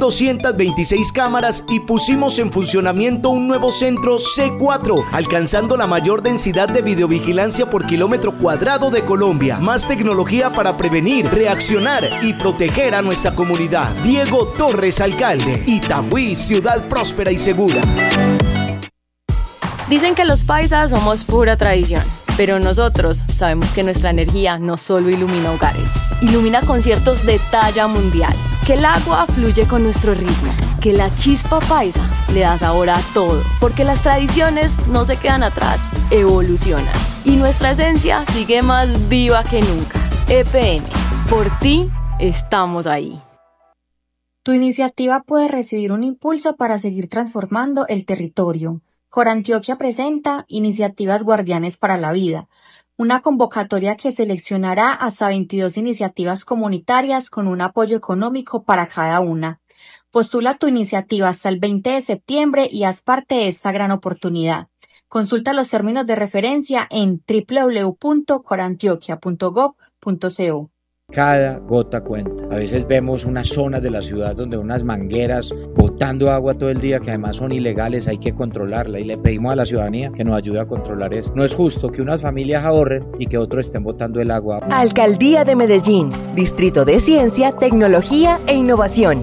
226 cámaras y pusimos en funcionamiento un nuevo centro C4, alcanzando la mayor densidad de videovigilancia por kilómetro cuadrado de Colombia. Más tecnología para prevenir, reaccionar y proteger a nuestra comunidad. Diego Torres, alcalde. Itagüí, ciudad próspera y segura. Dicen que los paisas somos pura tradición, pero nosotros sabemos que nuestra energía no solo ilumina hogares, ilumina conciertos de talla mundial, que el agua fluye con nuestro ritmo, que la chispa paisa le da sabor a todo, porque las tradiciones no se quedan atrás, evolucionan, y nuestra esencia sigue más viva que nunca. EPM, por ti estamos ahí. Tu iniciativa puede recibir un impulso para seguir transformando el territorio. Corantioquia presenta Iniciativas Guardianes para la Vida, una convocatoria que seleccionará hasta 22 iniciativas comunitarias con un apoyo económico para cada una. Postula tu iniciativa hasta el 20 de septiembre y haz parte de esta gran oportunidad. Consulta los términos de referencia en www.corantioquia.gov.co. Cada gota cuenta. A veces vemos unas zonas de la ciudad donde unas mangueras botando agua todo el día que además son ilegales, hay que controlarla y le pedimos a la ciudadanía que nos ayude a controlar eso. No es justo que unas familias ahorren y que otros estén botando el agua. Alcaldía de Medellín, Distrito de Ciencia, Tecnología e Innovación.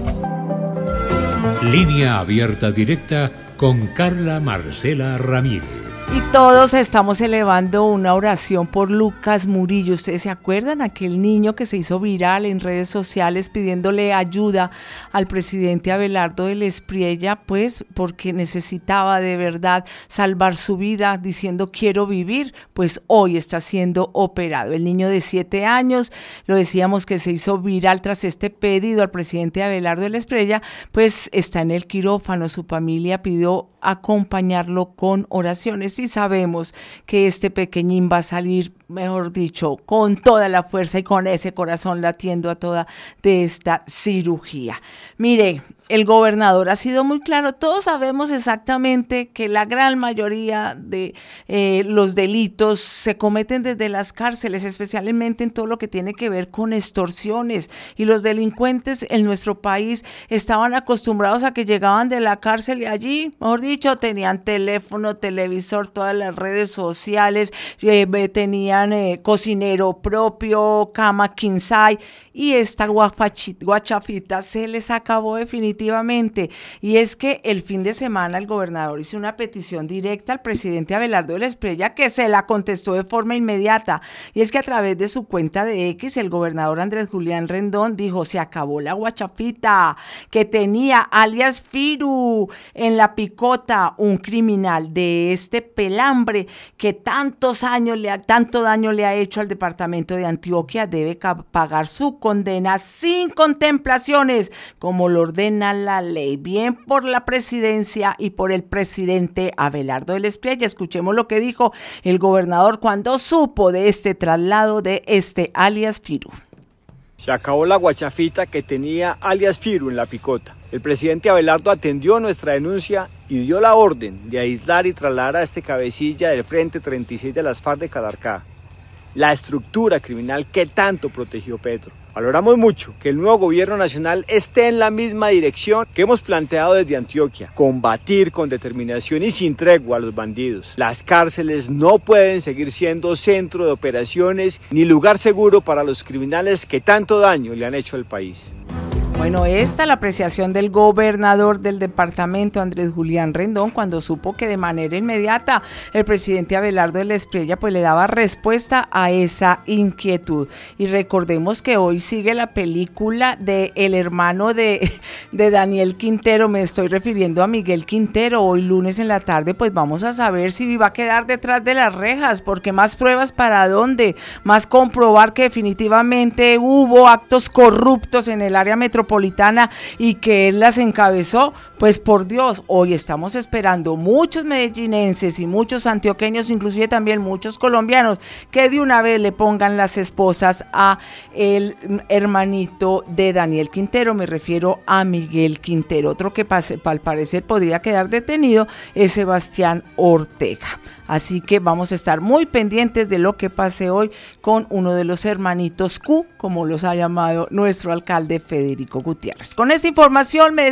Línea abierta directa con Carla Marcela Ramírez. Y todos estamos elevando una oración por Lucas Murillo. ¿Ustedes se acuerdan? Aquel niño que se hizo viral en redes sociales pidiéndole ayuda al presidente Abelardo del Espriella, pues porque necesitaba de verdad salvar su vida, diciendo quiero vivir. Pues hoy está siendo operado. El niño de 7 años, lo decíamos que se hizo viral tras este pedido al presidente Abelardo del Espriella, pues está en el quirófano. Su familia pidió acompañarlo con oraciones y sabemos que este pequeñín va a salir, mejor dicho, con toda la fuerza y con ese corazón latiendo a toda de esta cirugía. Mire, el gobernador ha sido muy claro, todos sabemos exactamente que la gran mayoría de los delitos se cometen desde las cárceles, especialmente en todo lo que tiene que ver con extorsiones, y los delincuentes en nuestro país estaban acostumbrados a que llegaban de la cárcel y allí, mejor dicho, tenían teléfono, televisor, todas las redes sociales, tenían cocinero propio, cama king size, y esta guachafita se les acabó definitivamente. Y es que el fin de semana el gobernador hizo una petición directa al presidente Abelardo del Espriella, que se la contestó de forma inmediata, y es que a través de su cuenta de X, el gobernador Andrés Julián Rendón dijo: se acabó la guachafita que tenía alias Firu en la picota, un criminal de este pelambre que tanto daño le ha hecho al departamento de Antioquia. Debe pagar su condena sin contemplaciones, como lo ordena la ley, bien por la presidencia y por el presidente Abelardo del Espriella. Escuchemos lo que dijo el gobernador cuando supo de este traslado de este alias Firu. Se acabó la guachafita que tenía alias Firu en la picota. El presidente Abelardo atendió nuestra denuncia y dio la orden de aislar y trasladar a este cabecilla del Frente 36 de las FARC de Calarcá, la estructura criminal que tanto protegió Petro. Valoramos mucho que el nuevo gobierno nacional esté en la misma dirección que hemos planteado desde Antioquia: combatir con determinación y sin tregua a los bandidos. Las cárceles no pueden seguir siendo centro de operaciones ni lugar seguro para los criminales que tanto daño le han hecho al país. Bueno, esta es la apreciación del gobernador del departamento, Andrés Julián Rendón, cuando supo que de manera inmediata el presidente Abelardo del Espriella pues le daba respuesta a esa inquietud. Y recordemos que hoy sigue la película de el hermano de Daniel Quintero, me estoy refiriendo a Miguel Quintero. Hoy lunes en la tarde pues vamos a saber si va a quedar detrás de las rejas, porque más pruebas para dónde, más comprobar que definitivamente hubo actos corruptos en el área metropolitana y que él las encabezó. Pues por Dios, hoy estamos esperando muchos medellinenses y muchos antioqueños, inclusive también muchos colombianos, que de una vez le pongan las esposas a el hermanito de Daniel Quintero, me refiero a Miguel Quintero. Otro que al parecer podría quedar detenido es Sebastián Ortega. Así que vamos a estar muy pendientes de lo que pase hoy con uno de los hermanitos Q, como los ha llamado nuestro alcalde Federico Gutiérrez. Con esta información me